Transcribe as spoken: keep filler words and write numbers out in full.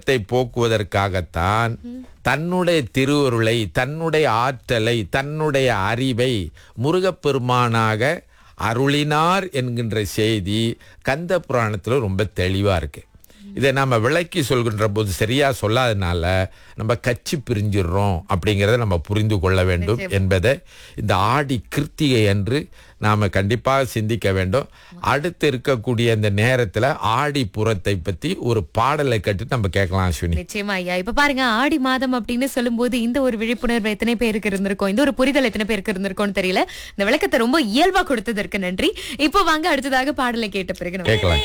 துன்பத்தை போக்குவதற்காகத்தான் தன்னுடைய திருவருளை, தன்னுடைய ஆற்றலை, தன்னுடைய அறிவை முருகப்பெருமானாக அருளினார் என்கின்ற செய்தி கந்த புராணத்தில் ரொம்ப தெளிவாக இருக்கு. இதை நம்ம விளக்கி சொல்கின்ற போது சரியா சொல்லாதனால நம்ம கட்சி பிரிஞ்சிடுறோம் அப்படிங்கிறத நம்ம புரிந்து கொள்ள வேண்டும் என்பதை இந்த ஆடி கிருத்திகை அன்று நாம கண்டிப்பாக சிந்திக்க வேண்டும். அடுத்து இருக்கக்கூடிய இந்த நேரத்துல ஆடி புறத்தை பத்தி ஒரு பாடலை கட்டு நம்ம கேட்கலாம் அஸ்வினி. நிச்சயமா ஐயா. இப்ப பாருங்க, ஆடி மாதம் அப்படின்னு சொல்லும் போது இந்த ஒரு விழிப்புணர்வு எத்தனை பேருக்கு இருந்திருக்கும், இந்த ஒரு புரிதல் எத்தனை பேருக்கு இருந்திருக்கும்னு தெரியல. இந்த விளக்கத்தை ரொம்ப இயல்பா கொடுத்ததற்கு நன்றி. இப்போ வாங்க அடுத்ததாக பாடலை கேட்ட பிறகு நம்ம கேட்கலாம்.